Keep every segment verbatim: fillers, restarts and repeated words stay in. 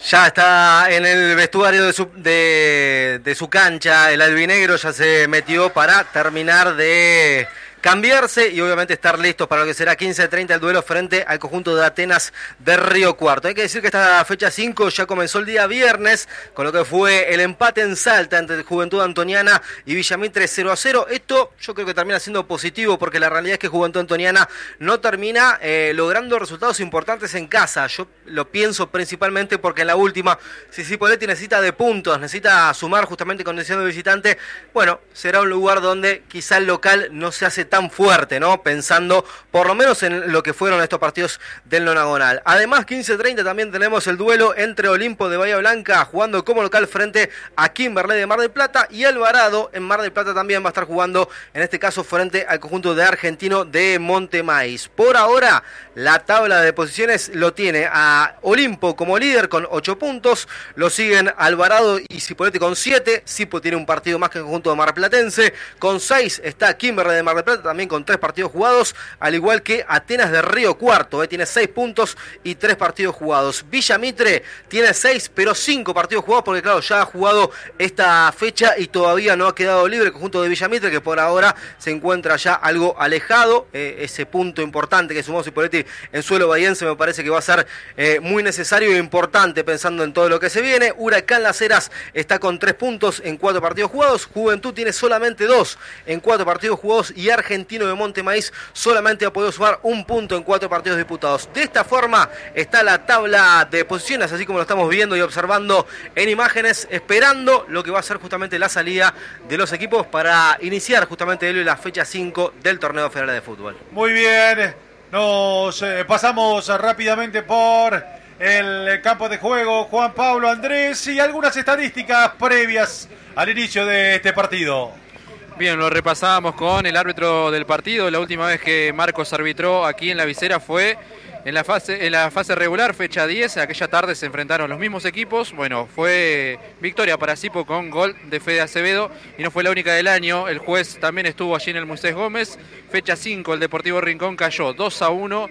Ya está en el vestuario de su, de, de su cancha, el albinegro ya se metió para terminar de cambiarse y obviamente estar listos para lo que será quince treinta el duelo frente al conjunto de Atenas de Río Cuarto. Hay que decir que esta fecha cinco ya comenzó el día viernes con lo que fue el empate en Salta entre Juventud Antoniana y Villamitre cero a cero. Esto yo creo que termina siendo positivo porque la realidad es que Juventud Antoniana no termina eh, logrando resultados importantes en casa. Yo lo pienso principalmente porque en la última, si Cipolletti necesita de puntos, necesita sumar justamente condición de visitante, bueno, será un lugar donde quizá el local no se hace tan fuerte, ¿no? Pensando por lo menos en lo que fueron estos partidos del nonagonal. Además, quince treinta también tenemos el duelo entre Olimpo de Bahía Blanca jugando como local frente a Kimberley de Mar del Plata y Alvarado en Mar del Plata también va a estar jugando, en este caso frente al conjunto de Argentino de Montemaíz. Por ahora, la tabla de posiciones lo tiene a Olimpo como líder con ocho puntos, lo siguen Alvarado y Cipolletti con siete, Cipo tiene un partido más que el conjunto de Marplatense, con seis está Kimberley de Mar del Plata, también con tres partidos jugados, al igual que Atenas de Río Cuarto, eh, tiene seis puntos y tres partidos jugados. Villamitre tiene seis, pero cinco partidos jugados, porque claro, ya ha jugado esta fecha y todavía no ha quedado libre el conjunto de Villamitre, que por ahora se encuentra ya algo alejado. Eh, ese punto importante que sumó Cipolletti en suelo bahiense me parece que va a ser eh, muy necesario e importante pensando en todo lo que se viene. Huracán Las Heras está con tres puntos en cuatro partidos jugados, Juventud tiene solamente dos en cuatro partidos jugados y Argentino de Montemaíz solamente ha podido sumar un punto en cuatro partidos disputados. De esta forma está la tabla de posiciones, así como lo estamos viendo y observando en imágenes, esperando lo que va a ser justamente la salida de los equipos para iniciar justamente la fecha cinco del torneo federal de fútbol. Muy bien, nos eh, pasamos rápidamente por el campo de juego, Juan Pablo, Andrés, y algunas estadísticas previas al inicio de este partido. Bien, lo repasábamos con el árbitro del partido. La última vez que Marcos arbitró aquí en la visera fue en la fase, en la fase regular, fecha diez. Aquella tarde se enfrentaron los mismos equipos. Bueno, fue victoria para Cipo con gol de Fede Acevedo y no fue la única del año. El juez también estuvo allí en el Moisés Gómez. Fecha cinco, el Deportivo Rincón cayó dos a uno.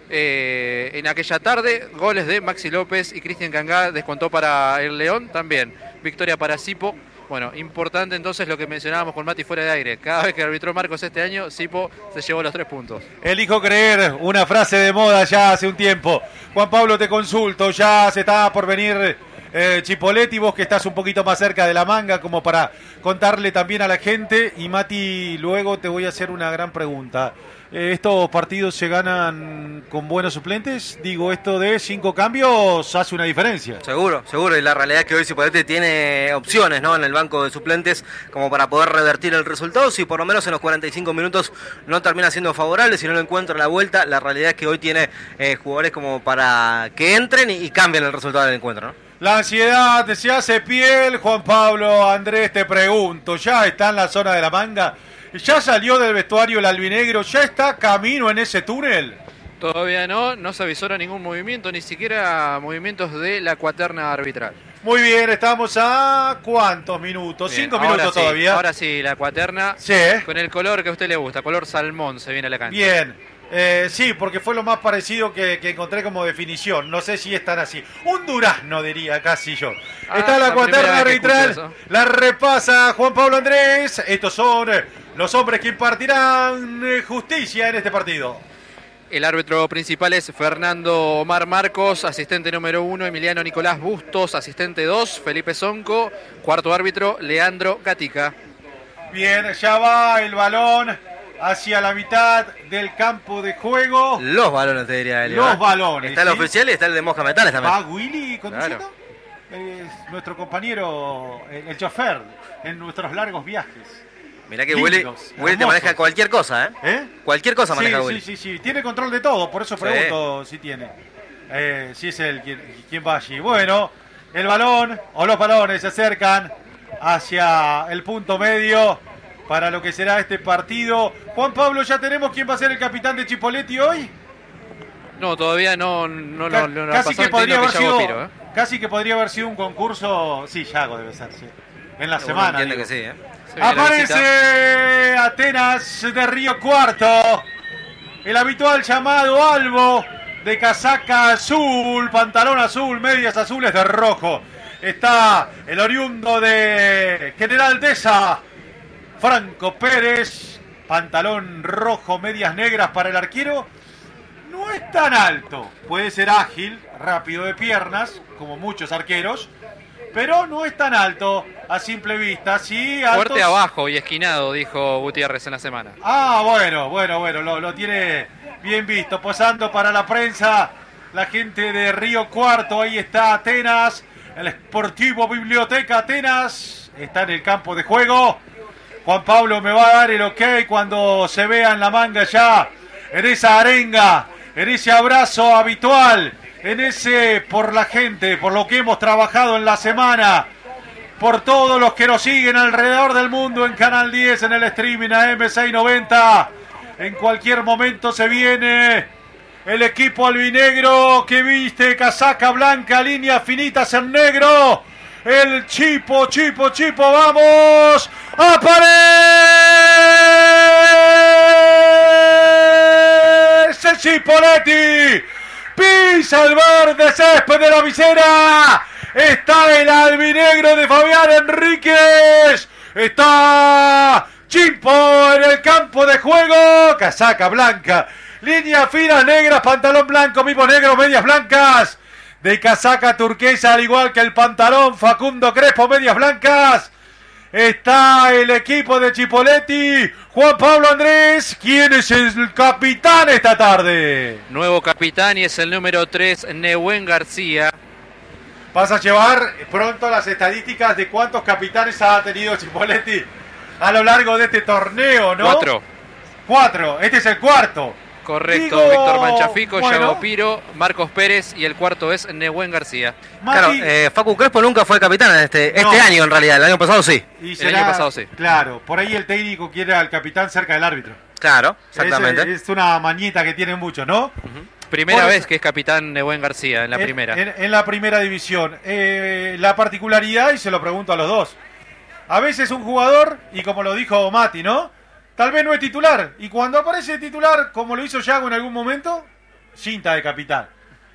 Eh, en aquella tarde, goles de Maxi López y Cristian Cangá descontó para el León también. Victoria para Cipo. Bueno, importante entonces lo que mencionábamos con Mati fuera de aire. Cada vez que arbitró Marcos este año, Cipo se llevó los tres puntos. Elijo creer, una frase de moda ya hace un tiempo. Juan Pablo, te consulto, ya se está por venir eh, Cipolletti, vos que estás un poquito más cerca de la manga como para contarle también a la gente. Y Mati, luego te voy a hacer una gran pregunta. ¿Estos partidos se ganan con buenos suplentes? Digo, esto de cinco cambios hace una diferencia. Seguro, seguro, y la realidad es que hoy Cipolletti tiene opciones, ¿no?, en el banco de suplentes como para poder revertir el resultado. Si por lo menos en los cuarenta y cinco minutos no termina siendo favorable, si no lo encuentra a la vuelta, la realidad es que hoy tiene eh, jugadores como para que entren y, y cambien el resultado del encuentro, ¿no? La ansiedad se hace piel, Juan Pablo, Andrés, te pregunto, ¿ya está en la zona de la manga? ¿Ya salió del vestuario el albinegro? ¿Ya está camino en ese túnel? Todavía no, no se avisora ningún movimiento, ni siquiera movimientos de la cuaterna arbitral. Muy bien, estamos a ¿cuántos minutos? Bien, Cinco minutos sí, todavía. Ahora sí, la cuaterna, sí, con el color que a usted le gusta, color salmón se viene a la cancha. Bien, eh, sí, porque fue lo más parecido que, que encontré como definición. No sé si están así. Un durazno, diría casi yo. Ah, está la, la cuaterna arbitral, la repasa Juan Pablo Andrés. Estos son los hombres que impartirán justicia en este partido. El árbitro principal es Fernando Omar Marcos, asistente número uno, Emiliano Nicolás Bustos, asistente dos, Felipe Zonco, cuarto árbitro, Leandro Gatica. Bien, ya va el balón hacia la mitad del campo de juego. Los balones, te diría él. Los balones. Está el ¿sí? oficial y está el de Mosca Metales también. ¿Va Willy conduciendo? Claro. Es nuestro compañero, el, el chofer, en nuestros largos viajes. Mirá que Willy, Willy te maneja cualquier cosa, ¿eh? ¿Eh? Cualquier cosa maneja sí, Willy. Sí, sí, sí. Tiene control de todo, por eso pregunto sí. si tiene. Eh, si es él quien, quien va allí. Bueno, el balón o los balones se acercan hacia el punto medio para lo que será este partido. Juan Pablo, ¿ya tenemos quién va a ser el capitán de Cipolletti hoy? No, todavía no, no, Ca no, no casi pasó, que podría haber que sido, Piro, ¿eh? Casi que podría haber sido un concurso. Sí, Yago debe ser, sí. En la Pero semana. Entiendo que sí, ¿eh? Aparece Atenas de Río Cuarto, el habitual llamado Albo, de casaca azul, pantalón azul, medias azules de rojo. Está el oriundo de General Deza, Franco Pérez, pantalón rojo, medias negras para el arquero. No es tan alto, puede ser ágil, rápido de piernas, como muchos arqueros, pero no es tan alto a simple vista. Sí, altos... Fuerte abajo y esquinado, dijo Gutiérrez en la semana. Ah, bueno, bueno, bueno, lo, lo tiene bien visto. Posando para la prensa, la gente de Río Cuarto. Ahí está Atenas, el Sportivo Biblioteca Atenas. Está en el campo de juego. Juan Pablo me va a dar el ok cuando se vea en la manga ya, en esa arenga, en ese abrazo habitual, en ese por la gente, por lo que hemos trabajado en la semana, por todos los que nos siguen alrededor del mundo en Canal diez, en el streaming a eme seiscientos noventa. En cualquier momento se viene el equipo albinegro que viste casaca blanca, líneas finitas en negro. El Chipo, Chipo, Chipo, vamos. ¡Aparece el Chipoletti! Pisa el verde césped de la visera. Está el albinegro de Fabián Enríquez. Está Chipo en el campo de juego. Casaca blanca, líneas finas negras, pantalón blanco, mismos negros, medias blancas. De casaca turquesa, al igual que el pantalón, Facundo Crespo, medias blancas. Está el equipo de Chipoletti. Juan Pablo Andrés, ¿quién es el capitán esta tarde? Nuevo capitán y es el número tres, Nehuen García. Vas a llevar pronto las estadísticas de cuántos capitanes ha tenido Chipoletti a lo largo de este torneo, ¿no? Cuatro. Cuatro, este es el cuarto. Correcto, Digo, Víctor Manchafico, bueno. Yago Piro, Marcos Pérez y el cuarto es Nehuen García. Mati, Claro, eh, Facu Crespo nunca fue capitán en este, No. este año en realidad, el año pasado sí. y el año pasado sí. Claro, por ahí el técnico quiere al capitán cerca del árbitro. Claro, exactamente. Es, es una mañita que tienen muchos, ¿no? Primera Por vez eso- que es capitán Nehuen García en la En- primera. En, en la primera división. Eh, la particularidad, y se lo pregunto a los dos. A veces un jugador, y como lo dijo Mati, ¿no? Tal vez no es titular. Y cuando aparece titular, como lo hizo Yago en algún momento, cinta de capitán.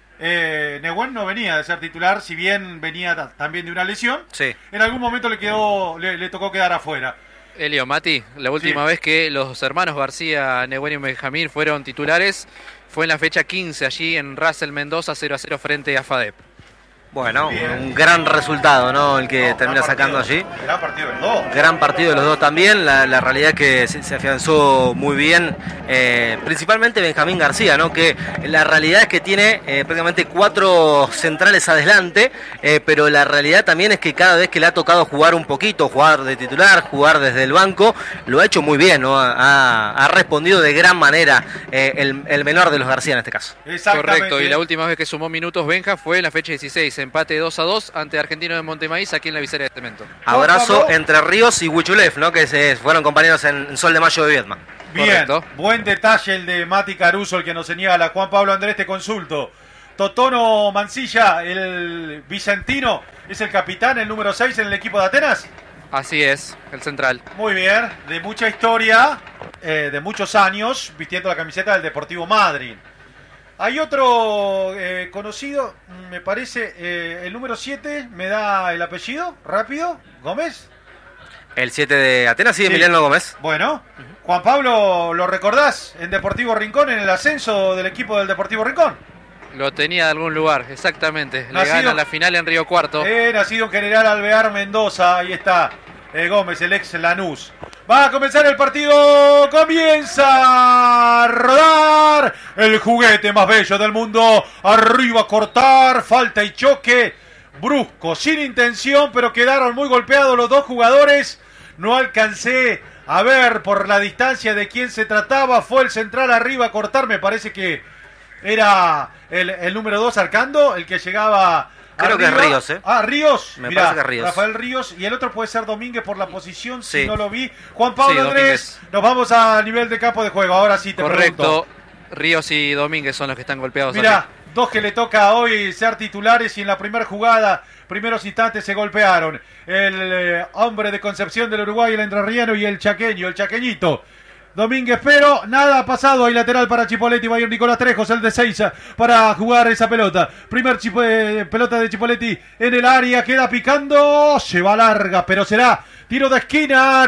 Eh, Nehuen no venía de ser titular, si bien venía ta- también de una lesión. Sí. En algún momento le quedó, le, le tocó quedar afuera. Elio, Mati, la última Sí. vez que los hermanos García, Nehuen y Benjamín fueron titulares fue en la fecha quince, allí en Russell Mendoza, cero a cero frente a FADEP. Bueno, Bien. un gran resultado, ¿no? El que No, termina gran sacando partido. allí. Gran partido de los dos. Gran partido de los dos también. La, la realidad es que se, se afianzó muy bien, eh, principalmente Benjamín García, ¿no? Que la realidad es que tiene eh, prácticamente cuatro centrales adelante, eh, pero la realidad también es que cada vez que le ha tocado jugar un poquito, jugar de titular, jugar desde el banco, lo ha hecho muy bien, ¿no? Ha, ha respondido de gran manera eh, el, el menor de los García en este caso. Exactamente. Correcto, y la última vez que sumó minutos Benja fue en la fecha dieciséis, empate dos a dos ante Argentino de Montemaíz aquí en la visera de Cemento. Abrazo Pablo. entre Ríos y Huichulef, ¿no? Que se fueron compañeros en, en Sol de Mayo de Viedma. Bien, Correcto. buen detalle el de Mati Caruso, el que nos señala. Juan Pablo Andrés, te consulto. Totono Mancilla, el vicentino, es el capitán, el número seis en el equipo de Atenas. Así es, el central. Muy bien, de mucha historia, eh, de muchos años, vistiendo la camiseta del Deportivo Madrid. Hay otro eh, conocido, me parece, eh, el número siete, me da el apellido, rápido, Gómez. El siete de Atenas, sí, Sí. Emiliano Gómez. Bueno, Juan Pablo, ¿lo recordás en Deportivo Rincón, en el ascenso del equipo del Deportivo Rincón? Lo tenía de algún lugar, exactamente. Le Nacido- gana la final en Río Cuarto. Eh, nacido en General Alvear, Mendoza, ahí está eh, Gómez, el ex Lanús. Va a comenzar el partido, comienza a rodar el juguete más bello del mundo, arriba a cortar, falta y choque, brusco, sin intención, pero quedaron muy golpeados los dos jugadores, no alcancé a ver por la distancia de quién se trataba, fue el central arriba a cortar, me parece que era el, el número dos Arcando, el que llegaba. Creo que es Ríos, ¿eh? Ah, Ríos. Me Mirá, parece que es Ríos. Rafael Ríos. Y el otro puede ser Domínguez por la posición, si Sí. no lo vi. Juan Pablo Sí, Andrés, Domínguez. nos vamos a nivel de campo de juego. Ahora sí te Correcto. pregunto. Ríos y Domínguez son los que están golpeados. Mirá, aquí. dos que le toca hoy ser titulares y en la primera jugada, primeros instantes se golpearon. El eh, hombre de Concepción del Uruguay, el entrerriano y el chaqueño, el chaqueñito. Domínguez, pero nada ha pasado. Hay lateral para Chipoletti, va a ir Nicolás Trejos, el de Seiza, para jugar esa pelota. Primer chipo, eh, pelota de Chipoletti en el área, queda picando, se va larga, pero será tiro de esquina,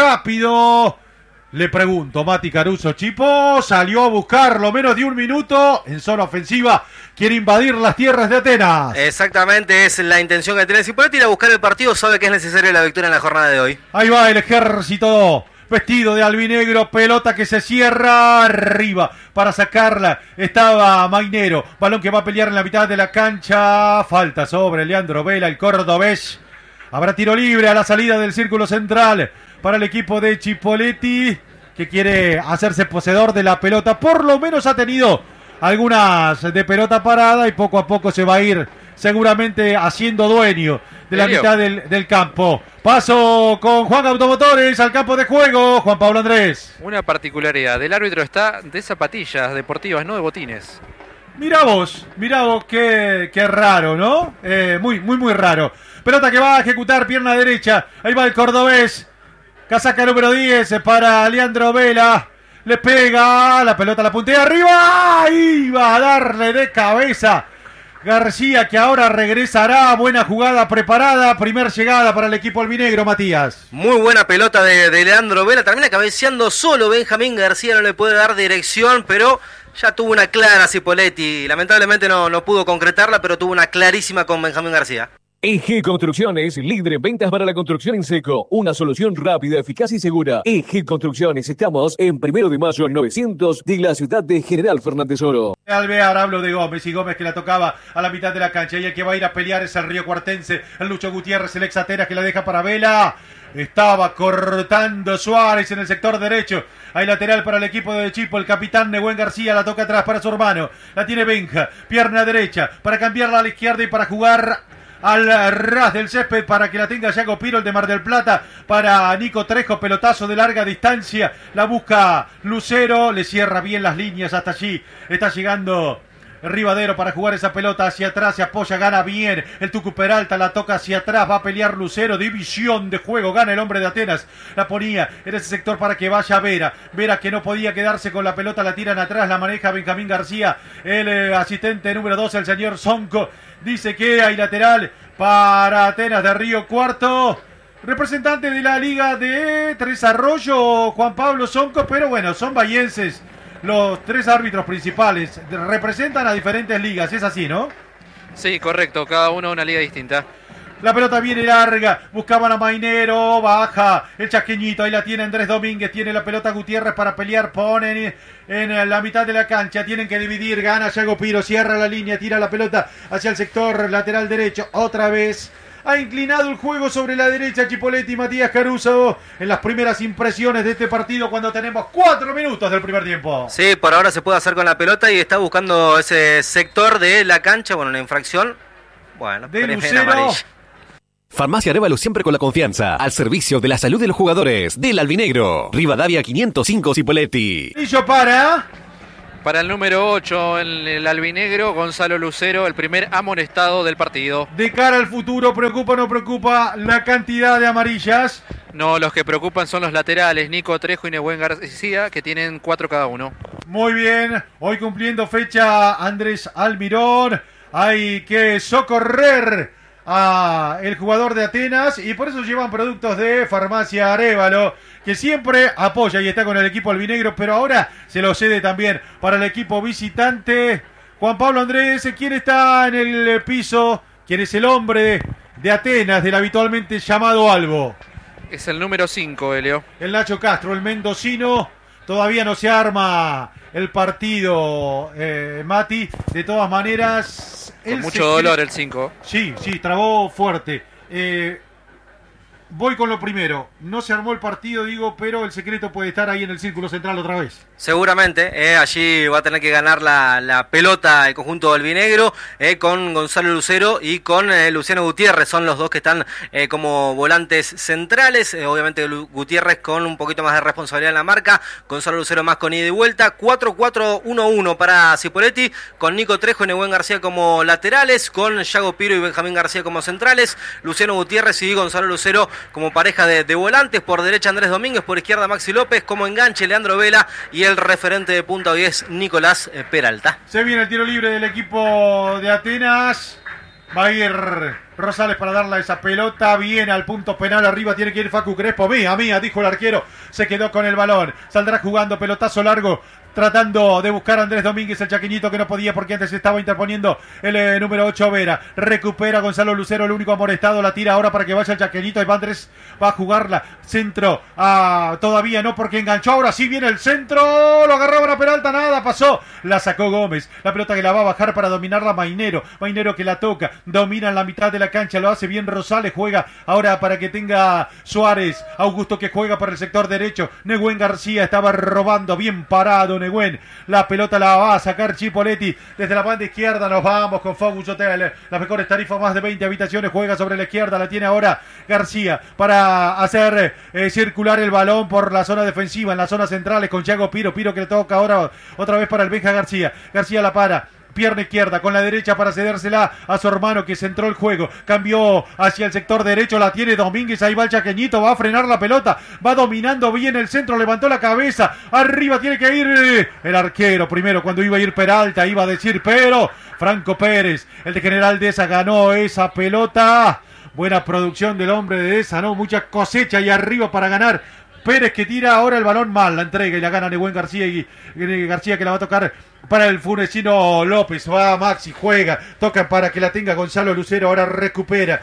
rápido. Le pregunto, Mati Caruso, Chipo salió a buscarlo, menos de un minuto en zona ofensiva, quiere invadir las tierras de Atenas. Exactamente, es la intención que tiene Chipoletti, ir a buscar el partido, sabe que es necesaria la victoria en la jornada de hoy. Ahí va el ejército, vestido de albinegro, pelota que se cierra arriba para sacarla. Estaba Mainero, balón que va a pelear en la mitad de la cancha, falta sobre Leandro Vela, el cordobés. Habrá tiro libre a la salida del círculo central para el equipo de Chipoletti, que quiere hacerse poseedor de la pelota. Por lo menos ha tenido algunas de pelota parada y poco a poco se va a ir seguramente haciendo dueño de la mitad del, del campo. Paso con Juan Automotores al campo de juego. Juan Pablo Andrés. Una particularidad, el árbitro está de zapatillas deportivas, no de botines. Mirá vos, mirá vos, qué, qué raro, ¿no? Eh, muy, muy, muy raro. Pelota que va a ejecutar, pierna derecha. Ahí va el cordobés. Casaca número diez para Leandro Vela. Le pega, la pelota la puntea arriba. Iba a darle de cabeza García, que ahora regresará. Buena jugada preparada. Primer llegada para el equipo albinegro, Matías. Muy buena pelota de, de Leandro Vela. Termina cabeceando solo. Benjamín García no le puede dar dirección, pero ya tuvo una clara Chipoletti. Lamentablemente no, no pudo concretarla, pero tuvo una clarísima con Benjamín García. E G Construcciones, líder en ventas para la construcción en seco. Una solución rápida, eficaz y segura. E G Construcciones, estamos en Primero de Mayo novecientos de la ciudad de General Fernández Oro. Alvear, hablo de Gómez y Gómez que la tocaba a la mitad de la cancha. Y el que va a ir a pelear es el Río Cuartense, el Lucho Gutiérrez, el ex Atenas, que la deja para Vela. Estaba cortando Suárez en el sector derecho. Hay lateral para el equipo de Chipo. El capitán Nehuen García la toca atrás para su hermano. La tiene Benja. Pierna derecha para cambiarla a la izquierda y para jugar al ras del césped para que la tenga Yago Piro, el de Mar del Plata, para Nico Trejo, pelotazo de larga distancia, la busca Lucero, le cierra bien las líneas hasta allí, está llegando Rivadero para jugar esa pelota hacia atrás, se apoya, gana bien el Tucu Peralta, la toca hacia atrás, va a pelear Lucero, división de juego, gana el hombre de Atenas, la ponía en ese sector para que vaya Vera, Vera que no podía quedarse con la pelota, la tiran atrás, la maneja Benjamín García, el eh, asistente número dos, el señor Sonco, dice que hay lateral para Atenas de Río Cuarto, representante de la Liga de Tres Arroyos, Juan Pablo Sonco, pero bueno, son bahienses. Los tres árbitros principales representan a diferentes ligas, es así, ¿no? Sí, correcto, cada uno una liga distinta. La pelota viene larga, buscaban a Mainero, baja el chasqueñito, ahí la tiene Andrés Domínguez, tiene la pelota Gutiérrez para pelear, ponen en la mitad de la cancha, tienen que dividir, gana Yago Piro, cierra la línea, tira la pelota hacia el sector lateral derecho, otra vez. Ha inclinado el juego sobre la derecha Chipoletti y Matías Caruso en las primeras impresiones de este partido cuando tenemos cuatro minutos del primer tiempo. Sí, por ahora se puede hacer con la pelota y está buscando ese sector de la cancha, bueno, una infracción. Bueno, de Lucero. Farmacia Arévalo siempre con la confianza, al servicio de la salud de los jugadores, del albinegro. Rivadavia quinientos cinco Chipoletti. Y yo para... Para el número ocho, el, el albinegro, Gonzalo Lucero, el primer amonestado del partido. De cara al futuro, ¿preocupa o no preocupa la cantidad de amarillas? No, los que preocupan son los laterales, Nico Trejo y Nehuen García, que tienen cuatro cada uno. Muy bien, hoy cumpliendo fecha Andrés Almirón, hay que socorrer a el jugador de Atenas y por eso llevan productos de Farmacia Arévalo, que siempre apoya y está con el equipo albinegro, pero ahora se lo cede también para el equipo visitante. Juan Pablo Andrés, ¿quién está en el piso? ¿Quién es el hombre de, de Atenas, del habitualmente llamado Albo? Es el número cinco, Elio. El Nacho Castro, el mendocino. Todavía no se arma el partido, eh, Mati. De todas maneras... Con mucho dolor el cinco. Sí, sí, trabó fuerte. Eh, voy con lo primero. No se armó el partido, digo, pero el secreto puede estar ahí en el círculo central otra vez. Seguramente, eh, allí va a tener que ganar la, la pelota el conjunto albinegro eh, con Gonzalo Lucero y con eh, Luciano Gutiérrez, son los dos que están eh, como volantes centrales, eh, obviamente Gutiérrez con un poquito más de responsabilidad en la marca, Gonzalo Lucero más con ida y vuelta, cuatro cuatro uno uno para Chipoletti, con Nico Trejo y Nehuen García como laterales, con Yago Piro y Benjamín García como centrales, Luciano Gutiérrez y Gonzalo Lucero como pareja de, de volantes. Por derecha Andrés Domínguez, por izquierda Maxi López, como enganche Leandro Vela y el referente de punta hoy es Nicolás Peralta. Se viene el tiro libre del equipo de Atenas. Va a ir Rosales para darle esa pelota. Viene al punto penal. Arriba tiene que ir Facu Crespo. Mía, mía, dijo el arquero. Se quedó con el balón. Saldrá jugando pelotazo largo. Tratando de buscar a Andrés Domínguez, el chaqueñito que no podía porque antes se estaba interponiendo el eh, número ocho Vera. Recupera Gonzalo Lucero, el único amorestado. La tira ahora para que vaya el chaqueñito. Ahí va Andrés, va a jugarla. Centro, ah, todavía no porque enganchó. Ahora sí viene el centro. Lo agarraba a Peralta, nada pasó. La sacó Gómez. La pelota que la va a bajar para dominarla Mainero. Mainero que la toca. Domina en la mitad de la cancha. Lo hace bien Rosales. Juega ahora para que tenga Suárez. Augusto que juega por el sector derecho. Nehuen García estaba robando. Bien parado Nehuen. La pelota la va a sacar Chipoletti desde la banda izquierda. Nos vamos con Focus Hotel. Las mejores tarifas, más de veinte habitaciones. Juega sobre la izquierda. La tiene ahora García para hacer eh, circular el balón por la zona defensiva. En las zonas centrales con Thiago Piro. Piro que le toca ahora otra vez para el Benja García. García la para. Pierna izquierda con la derecha para cedérsela a su hermano que centró el juego. Cambió hacia el sector derecho. La tiene Domínguez. Ahí va el chaqueñito. Va a frenar la pelota. Va dominando bien el centro. Levantó la cabeza. Arriba tiene que ir el arquero. Primero cuando iba a ir Peralta. Iba a decir pero Franco Pérez, el de General Deza, ganó esa pelota. Buena producción del hombre de Deza, ¿no? Mucha cosecha ahí arriba para ganar. Pérez que tira ahora el balón mal. La entrega y la gana Nehuen García. Y García que la va a tocar para el Funesino López. Va Maxi, juega, toca para que la tenga Gonzalo Lucero. Ahora recupera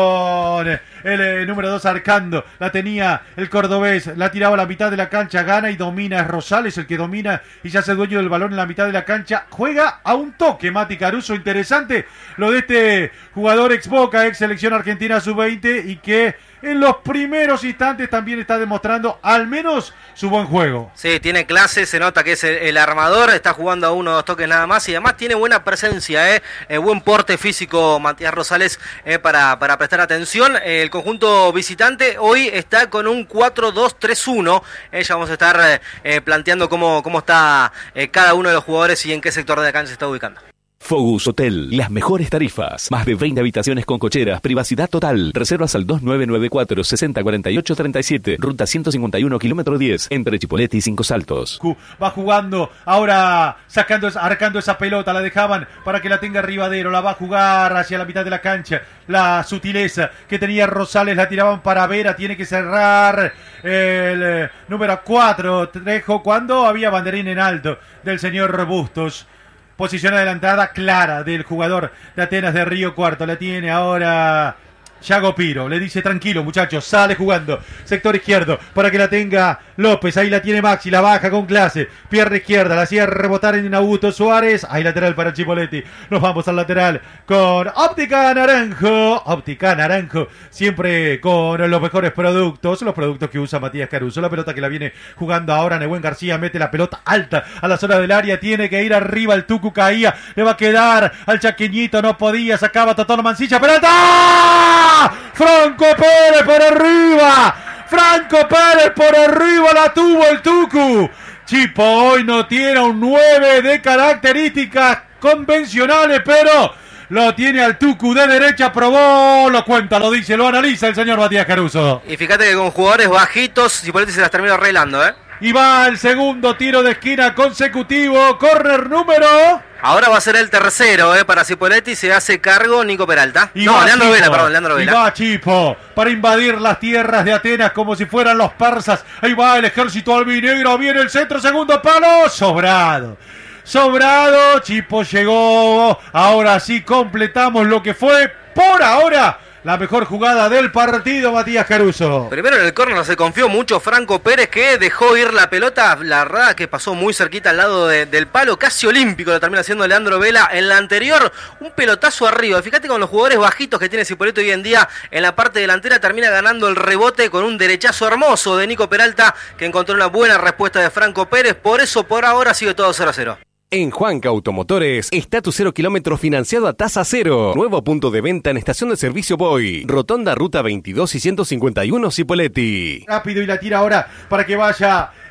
con el eh, número dos Arcando. La tenía el cordobés, la tiraba a la mitad de la cancha. Gana y domina. Es Rosales el que domina y se hace dueño del balón en la mitad de la cancha. Juega a un toque Mati Caruso. Interesante lo de este jugador ex Boca, ex selección argentina sub veinte y que en los primeros instantes también está demostrando al menos su buen juego. Sí, tiene clase, se nota que es el, el armador, está jugando a uno o dos toques nada más y además tiene buena presencia, eh, eh buen porte físico Matías Rosales eh, para, para prestar atención. Eh, el conjunto visitante hoy está con un cuatro dos tres uno, eh, ya vamos a estar eh, planteando cómo, cómo está eh, cada uno de los jugadores y en qué sector de la cancha se está ubicando. Focus Hotel, las mejores tarifas, más de veinte habitaciones con cocheras, privacidad total. Reservas al dos nueve nueve cuatro, seis cero cuatro ocho tres siete, ruta ciento cincuenta y uno, kilómetro diez, entre Chipoleti y Cinco Saltos. Va jugando, ahora sacando, arcando esa pelota, la dejaban para que la tenga Rivadero, la va a jugar hacia la mitad de la cancha. La sutileza que tenía Rosales, la tiraban para Vera, tiene que cerrar el eh, número cuatro, Trejo, cuando había banderín en alto del señor Bustos. Posición adelantada clara del jugador de Atenas de Río Cuarto. La tiene ahora Thiago Piro. Le dice tranquilo muchachos, sale jugando. Sector izquierdo para que la tenga López. Ahí la tiene Maxi, la baja con clase. Pierna izquierda, la hacía rebotar en Augusto Suárez. Ahí lateral para Chipoletti. Nos vamos al lateral con Óptica Naranjo. Óptica Naranjo, siempre con los mejores productos. Los productos que usa Matías Caruso. La pelota que la viene jugando ahora Nehuen García. Mete la pelota alta a la zona del área. Tiene que ir arriba, el Tucu caía. Le va a quedar al chaqueñito, no podía. Sacaba Totón Mancilla. ¡Pelota! Franco Pérez por arriba. Franco Pérez por arriba, la tuvo el Tucu. Chipo hoy no tiene un nueve de características convencionales, pero lo tiene al Tucu de derecha, probó, lo cuenta, lo dice, lo analiza el señor Matías Caruso. Y fíjate que con jugadores bajitos, Chipoletti se las termina arreglando, ¿eh? Y va el segundo tiro de esquina consecutivo, córner número... Ahora va a ser el tercero, eh, para Chipoletti, se hace cargo Nico Peralta. Y no, Leandro Chipo, Vela, perdón, Leandro Vela. Y va Chipo para invadir las tierras de Atenas como si fueran los persas. Ahí va el ejército albinegro, viene el centro, segundo palo, sobrado. Sobrado, Chipo llegó. Ahora sí completamos lo que fue por ahora la mejor jugada del partido, Matías Caruso. Primero en el córner se confió mucho Franco Pérez, que dejó ir la pelota, la verdad que pasó muy cerquita al lado de, del palo, casi olímpico lo termina haciendo Leandro Vela. En la anterior, un pelotazo arriba. Fíjate con los jugadores bajitos que tiene Chipoletti hoy en día en la parte delantera, termina ganando el rebote con un derechazo hermoso de Nico Peralta, que encontró una buena respuesta de Franco Pérez. Por eso, por ahora, sigue todo cero a cero. En Juanca Automotores está tu cero kilómetros financiado a tasa cero. Nuevo punto de venta en estación de servicio Boy. Rotonda Ruta veintidós y ciento cincuenta y uno Cipolletti. Rápido y la tira ahora para que vaya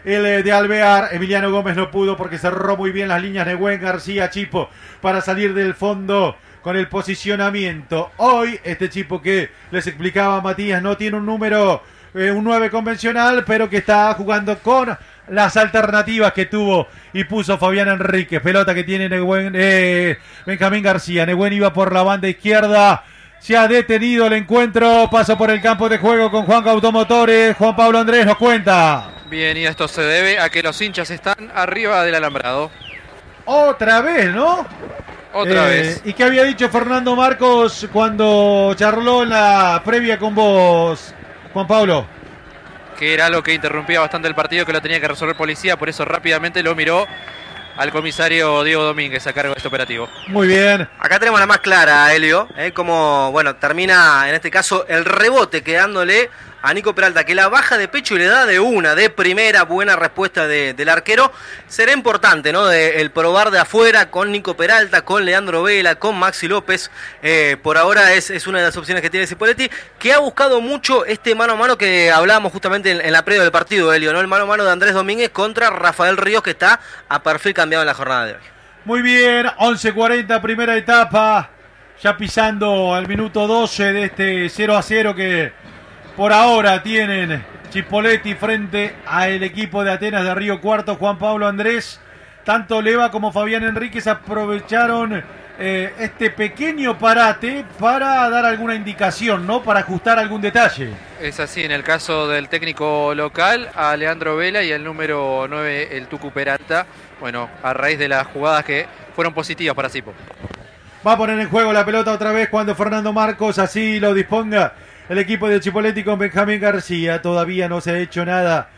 el de Alvear. Emiliano Gómez no pudo porque cerró muy bien las líneas Nehuen García Chipo para salir del fondo con el posicionamiento. Hoy este Chipo que les explicaba Matías no tiene un número, eh, un nueve convencional, pero que está jugando con las alternativas que tuvo y puso Fabián Enríquez. Pelota que tiene Nehuen, eh, Benjamín García. Nehuen iba por la banda izquierda. Se ha detenido el encuentro. Paso por el campo de juego con Juan Automotores. Juan Pablo Andrés nos cuenta. Bien, y esto se debe a que los hinchas están arriba del alambrado. Otra vez, ¿no? Otra eh, vez. ¿Y qué había dicho Fernando Marcos cuando charló en la previa con vos, Juan Pablo? Que era algo que interrumpía bastante el partido, que lo tenía que resolver policía, por eso rápidamente lo miró al comisario Diego Domínguez a cargo de este operativo. Muy bien. Acá tenemos la más clara, Helio, ¿eh? Como, bueno, termina en este caso el rebote quedándole a Nico Peralta, que la baja de pecho y le da de una, de primera, buena respuesta de, del arquero. Será importante, ¿no? De, el probar de afuera con Nico Peralta, con Leandro Vela, con Maxi López. Eh, por ahora es, es una de las opciones que tiene Cipoletti, que ha buscado mucho este mano a mano que hablábamos justamente en, en la previa del partido, Helio, ¿no? El mano a mano de Andrés Domínguez contra Rafael Ríos, que está a perfil cambiado en la jornada de hoy. Muy bien, once cuarenta, primera etapa. Ya pisando al minuto doce de este cero a cero que por ahora tienen Chipoletti frente al equipo de Atenas de Río Cuarto. Juan Pablo Andrés, tanto Leva como Fabián Enríquez aprovecharon eh, este pequeño parate para dar alguna indicación, ¿no? Para ajustar algún detalle. Es así, en el caso del técnico local, a Leandro Vela y el número nueve, el Tucu Peralta. Bueno, a raíz de las jugadas que fueron positivas para Cipo. Va a poner en juego la pelota otra vez cuando Fernando Marcos así lo disponga. El equipo de Chipoletti con Benjamín García. Todavía no se ha hecho nada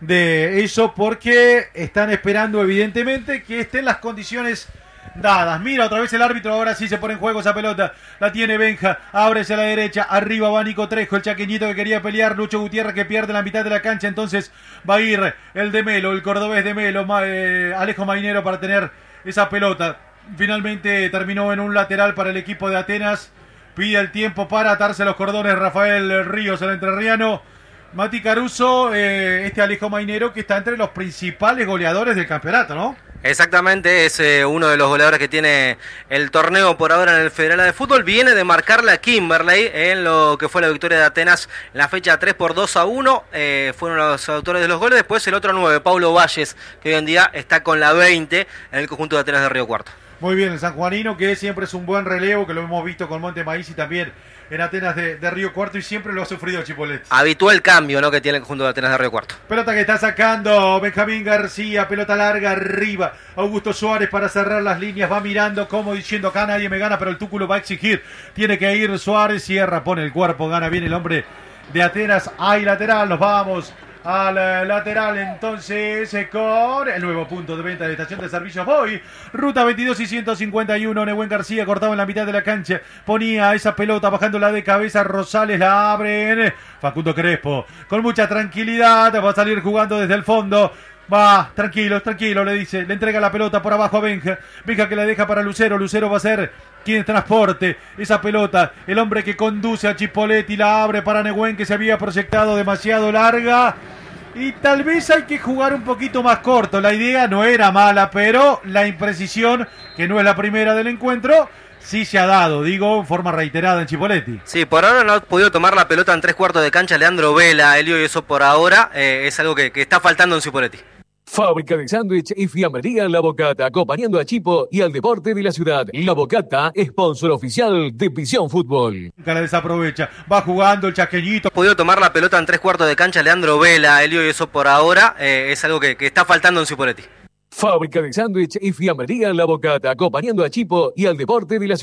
de eso porque están esperando evidentemente que estén las condiciones dadas. Mira otra vez el árbitro, ahora sí se pone en juego esa pelota. La tiene Benja, abre hacia la derecha. Arriba va Nico Trejo, el chaqueñito que quería pelear. Lucho Gutiérrez que pierde la mitad de la cancha. Entonces va a ir el de Melo, el cordobés de Melo, eh, Alejo Mainero para tener esa pelota. Finalmente terminó en un lateral para el equipo de Atenas. Pide el tiempo para atarse los cordones Rafael Ríos, el entrerriano. Mati Caruso, eh, este Alejo Mainero que está entre los principales goleadores del campeonato, ¿no? Exactamente, es eh, uno de los goleadores que tiene el torneo por ahora en el Federal de Fútbol. Viene de marcarle a Kimberley en lo que fue la victoria de Atenas en la fecha tres por dos a uno. Eh, fueron los autores de los goles. Después el otro nueve, Paulo Valles, que hoy en día está con la veinte en el conjunto de Atenas de Río Cuarto. Muy bien, el sanjuanino, que siempre es un buen relevo, que lo hemos visto con Monte Maíz y también en Atenas de, de Río Cuarto, y siempre lo ha sufrido Chipoletti. Habitual cambio, ¿no?, que tiene el conjunto de Atenas de Río Cuarto. Pelota que está sacando Benjamín García, pelota larga arriba. Augusto Suárez para cerrar las líneas, va mirando como diciendo acá nadie me gana, pero el Túculo va a exigir. Tiene que ir Suárez, cierra, pone el cuerpo, gana bien el hombre de Atenas. Hay lateral, nos vamos al lateral entonces con el nuevo punto de venta de estación de servicios Boy, ruta veintidós y ciento cincuenta y uno. Nehuen García cortaba en la mitad de la cancha, ponía esa pelota bajándola de cabeza. Rosales la abren, Facundo Crespo con mucha tranquilidad va a salir jugando desde el fondo. Va, tranquilo, tranquilo, le dice, le entrega la pelota por abajo a Benja. Benja que la deja para Lucero. Lucero va a ser quien transporte esa pelota. El hombre que conduce a Chipoletti la abre para Nehuen, que se había proyectado demasiado larga. Y tal vez hay que jugar un poquito más corto. La idea no era mala, pero la imprecisión, que no es la primera del encuentro, sí se ha dado, digo, en forma reiterada en Chipoletti. Sí, por ahora no ha podido tomar la pelota en tres cuartos de cancha Leandro Vela, Helio, y eso por ahora eh, es algo que, que está faltando en Chipoletti. Fábrica de sándwich y fiambrería La Bocata, acompañando a Chipo y al deporte de la ciudad. La Bocata, sponsor oficial de Visión Fútbol. Nunca la desaprovecha, va jugando el chaqueñito. Ha podido tomar la pelota en tres cuartos de cancha Leandro Vela, Helio, y eso por ahora eh, es algo que, que está faltando en Chipoletti. Fábrica de sándwich y fiambrería La Bocata, acompañando a Chipo y al deporte de la ciudad.